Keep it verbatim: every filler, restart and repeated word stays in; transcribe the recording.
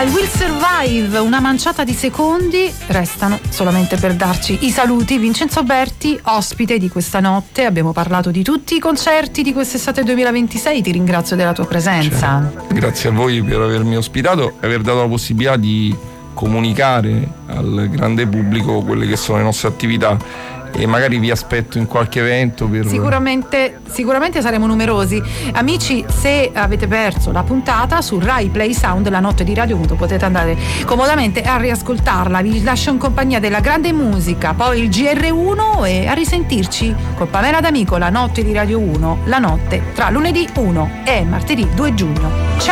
I Will Survive, una manciata di secondi restano solamente per darci i saluti. Vincenzo Berti, ospite di questa notte, abbiamo parlato di tutti i concerti di quest'estate duemilaventisei, ti ringrazio della tua presenza. Certo. Grazie a voi per avermi ospitato e aver dato la possibilità di comunicare al grande pubblico quelle che sono le nostre attività, e magari vi aspetto in qualche evento per... Sicuramente, sicuramente saremo numerosi. Amici, se avete perso la puntata su Rai Play Sound, la notte di Radio Uno, potete andare comodamente a riascoltarla. Vi lascio in compagnia della grande musica, poi il G R uno, e a risentirci con Pamela D'Amico, la notte di Radio Uno, la notte tra lunedì uno e martedì due giugno. Ciao!